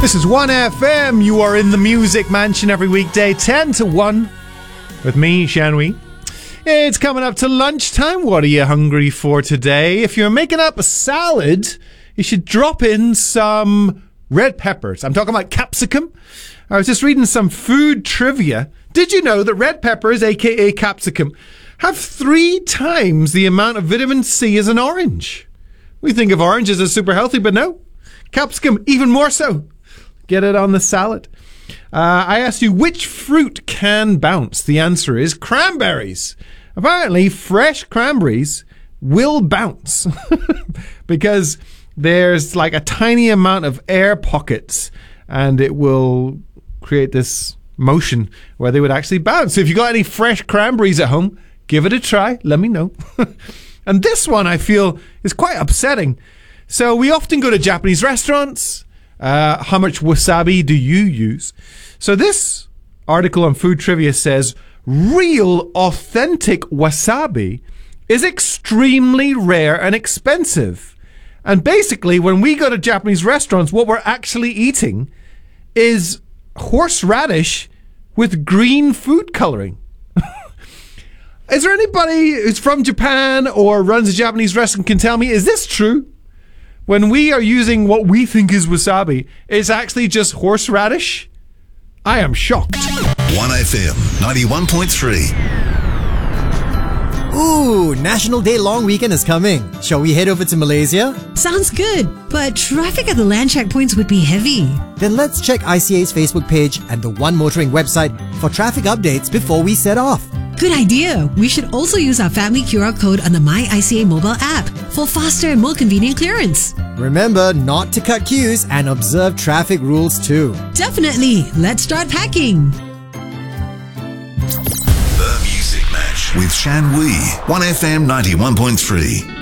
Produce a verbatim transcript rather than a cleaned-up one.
This is one F M. You are in the Music Mansion every weekday, ten to one, with me, Shanwy. It's coming up to lunchtime. What are you hungry for today? If you're making up a salad, you should drop in some red peppers. I'm talking about capsicum. I was just reading some food trivia. Did you know that red peppers, aka capsicum, have three times the amount of vitamin C as an orange? We think of oranges as super healthy, but no. Capsicum, even more so. Get it on the salad. Uh, I asked you, which fruit can bounce? The answer is cranberries. Apparently, fresh cranberries will bounce because there's like a tiny amount of air pockets and it will create this motion where they would actually bounce. So if you got any fresh cranberries at home, give it a try. Let me know. And this one I feel is quite upsetting. So we often go to Japanese restaurants. Uh, how much wasabi do you use? So this article on Food Trivia says real, authentic wasabi is extremely rare and expensive. And basically, when we go to Japanese restaurants, what we're actually eating is horseradish with green food coloring. Is there anybody who's from Japan or runs a Japanese restaurant can tell me, is this true? When we are using what we think is wasabi, it's actually just horseradish? I am shocked. one F M ninety-one point three. Ooh, National Day long weekend is coming. Shall we head over to Malaysia? Sounds good, but traffic at the land checkpoints would be heavy. Then let's check I C A's Facebook page and the One Motoring website for traffic updates before we set off. Good idea. We should also use our family Q R code on the My I C A mobile app for faster and more convenient clearance. Remember not to cut queues and observe traffic rules too. Definitely. Let's start packing. The Music Match with Shan Wee, one F M ninety-one point three.